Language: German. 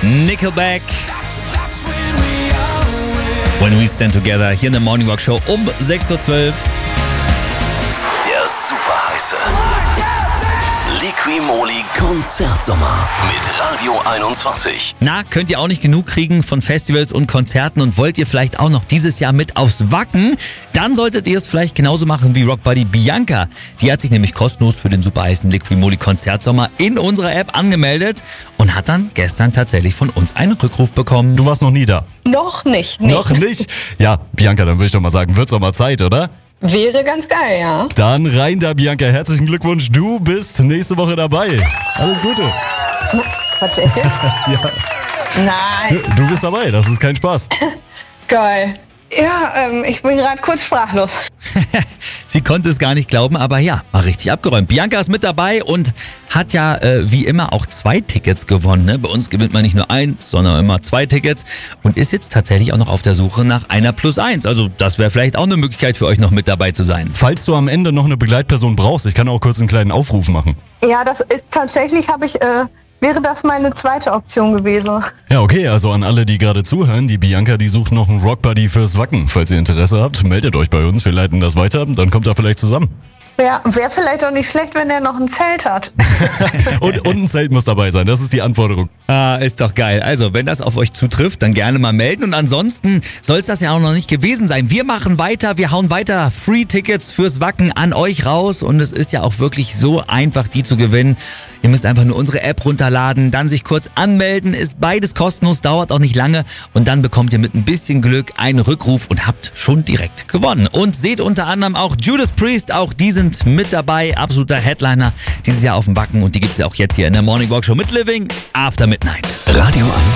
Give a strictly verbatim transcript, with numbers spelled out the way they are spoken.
Nickelback. When We Stand Together hier in der Morning Walk Show um sechs Uhr zwölf. Der superheiße Liqui-Moly Konzertsommer mit Radio einundzwanzig. Na, könnt ihr auch nicht genug kriegen von Festivals und Konzerten und wollt ihr vielleicht auch noch dieses Jahr mit aufs Wacken? Dann solltet ihr es vielleicht genauso machen wie Rockbuddy Bianca. Die hat sich nämlich kostenlos für den superheißen Liqui-Moly Konzertsommer in unserer App angemeldet und hat dann gestern tatsächlich von uns einen Rückruf bekommen. Du warst noch nie da? Noch nicht, nicht. Noch nicht? Ja, Bianca, dann würde ich doch mal sagen, wird's doch mal Zeit, oder? Wäre ganz geil, ja. Dann rein da, Bianca. Herzlichen Glückwunsch. Du bist nächste Woche dabei. Alles Gute. Quatsch, echt jetzt? Ja. Nein. Du, du bist dabei. Das ist kein Spaß. Geil. Ja, ähm, ich bin gerade kurz sprachlos. Sie konnte es gar nicht glauben, aber ja, war richtig abgeräumt. Bianca ist mit dabei und hat ja äh, wie immer auch zwei Tickets gewonnen. Ne? Bei uns gewinnt man nicht nur eins, sondern immer zwei Tickets und ist jetzt tatsächlich auch noch auf der Suche nach einer plus eins. Also das wäre vielleicht auch eine Möglichkeit für euch noch mit dabei zu sein. Falls du am Ende noch eine Begleitperson brauchst, ich kann auch kurz einen kleinen Aufruf machen. Ja, das ist tatsächlich, habe ich, äh, wäre das meine zweite Option gewesen. Ja, okay, also an alle, die gerade zuhören, die Bianca, die sucht noch einen Rockbuddy fürs Wacken. Falls ihr Interesse habt, meldet euch bei uns, wir leiten das weiter, dann kommt er vielleicht zusammen. Ja, wäre vielleicht auch nicht schlecht, wenn er noch ein Zelt hat. und, und ein Zelt muss dabei sein, das ist die Anforderung. Ah, ist doch geil. Also, wenn das auf euch zutrifft, dann gerne mal melden. Und ansonsten soll es das ja auch noch nicht gewesen sein. Wir machen weiter, wir hauen weiter Free-Tickets fürs Wacken an euch raus. Und es ist ja auch wirklich so einfach, die zu gewinnen. Ihr müsst einfach nur unsere App runterladen, dann sich kurz anmelden. Ist beides kostenlos, dauert auch nicht lange. Und dann bekommt ihr mit ein bisschen Glück einen Rückruf und habt schon direkt gewonnen. Und seht unter anderem auch Judas Priest, auch die sind mit dabei. Absoluter Headliner dieses Jahr auf dem Wacken. Und die gibt's ja auch jetzt hier in der Morning Walk Show mit Living After Midnight. Radio einundzwanzig.